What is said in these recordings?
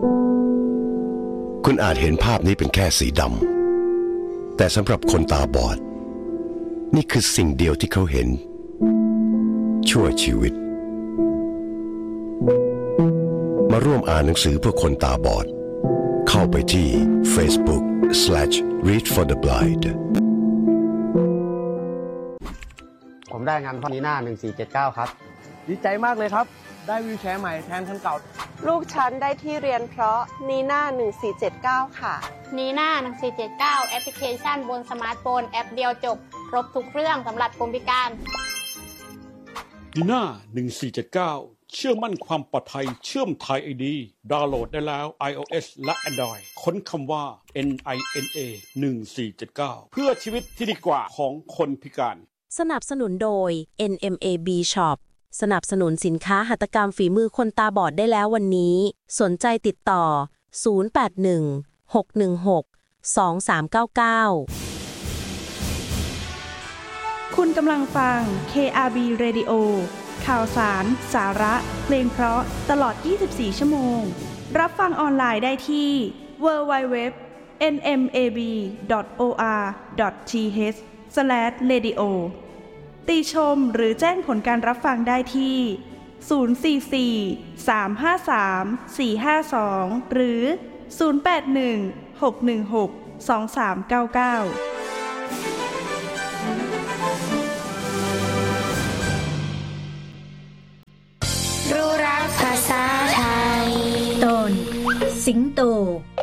คุณอาจเห็นภาพนี้เป็นแค่สีดำแต่สำหรับคนตาบอดนี่คือสิ่งเดียวที่เขาเห็นชั่วชีวิตมาร่วมอ่านหนังสือเพื่อคนตาบอดเข้าไปที่ Facebook/Read for the Blind ผมได้งานพ่อนีน่า1479ครับดีใจมากเลยครับได้วีลแชร์ใหม่แทนคันเก่าลูกฉันได้ที่เรียนเพราะนีน่า1479ค่ะนีน่า1479แอปพลิเคชันบนสมาร์ทโฟนแอปเดียวจบครบทุกเรื่องสำหรับคนพิการนีน่า1479เชื่อมั่นความปลอดภัยเชื่อมไทย ID ดาวน์โหลดได้แล้ว iOS และ Android ค้นคำว่า NINA 1479เพื่อชีวิตที่ดีกว่าของคนพิการสนับสนุนโดย NMAB Shop สนับสนุนสินค้าหัตถกรรมฝีมือคนตาบอดได้แล้ววันนี้สนใจติดต่อ0816112399 คุณกำลังฟัง KRB Radio ข่าวสารสาระเพลงเพราะตลอด24ชั่วโมงรับฟังออนไลน์ได้ที่ www.nmab.or.th/radio ติชมหรือแจ้งผลการรับฟังได้ที่044-353-452หรือ081-616-2399 รู้รักภาษาไทยตอนสิงโต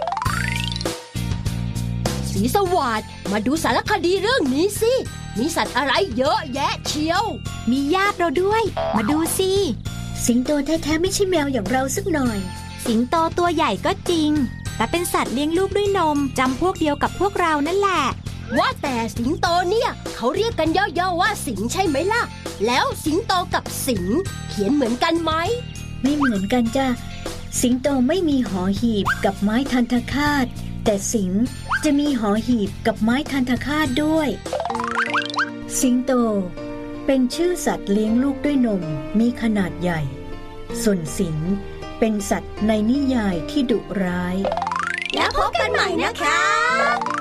สีสวัสดิ์มาดูสารคดีเรื่องนี้สิมีสัตว์อะไรเยอะแยะเชียวมีญาติเราด้วยมาดูสิสิงโตแท้ๆไม่ใช่แมวอย่างเราสักหน่อยสิงโตตัวใหญ่ก็จริงแต่เป็นสัตว์เลี้ยงลูกด้วยนมจำพวกเดียวกับพวกเรานั่นแหละว่าแต่สิงโตเนี่ยเขาเรียกกันย่อๆว่าสิงใช่ไหมล่ะแล้วสิงโตกับสิงเขียนเหมือนกันไหมไม่เหมือนกันจ้ะสิงโตไม่มีหอหีบกับไม้ทันตคาตแต่สิงจะมีหอหีบกับไม้ทันตคาตด้วยสิงโตเป็นชื่อสัตว์เลี้ยงลูกด้วยนมมีขนาดใหญ่ส่วนสิงเป็นสัตว์ในนิยายที่ดุร้ายแล้วพบกันใหม่นะคะ